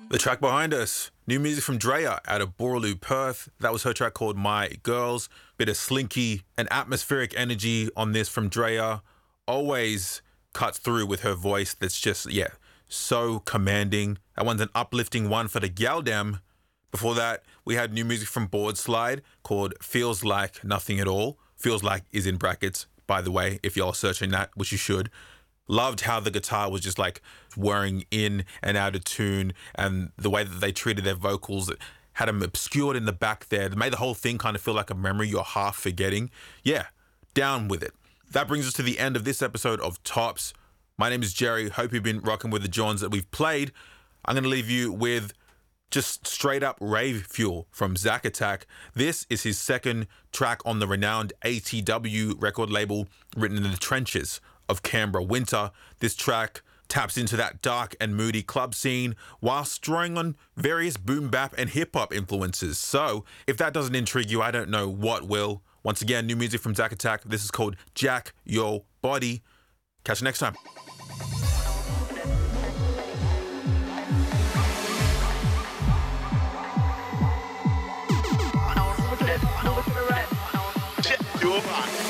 The track behind us, new music from Drea out of Boorloo, Perth. That was her track called My Girls. Bit of slinky and atmospheric energy on this from Drea. Always cuts through with her voice that's just, so commanding. That one's an uplifting one for the Galdem. Before that, we had new music from Boardslide called Feels Like Nothing at All. Feels Like is in brackets, by the way, if y'all are searching that, which you should. Loved how the guitar was just like whirring in and out of tune, and the way that they treated their vocals, had them obscured in the back there. They made the whole thing kind of feel like a memory you're half forgetting. Yeah, down with it. That brings us to the end of this episode of Tops. My name is Jerry. Hope you've been rocking with the Johns that we've played. I'm going to leave you with just straight up rave fuel from Zack Attack. This is his second track on the renowned ATW record label, written in the trenches of Canberra winter. This track taps into that dark and moody club scene whilst drawing on various boom bap and hip hop influences. So if that doesn't intrigue you, I don't know what will. Once again, new music from Zack Attack. This is called Jack Your Body. Catch you next time. Jack your body.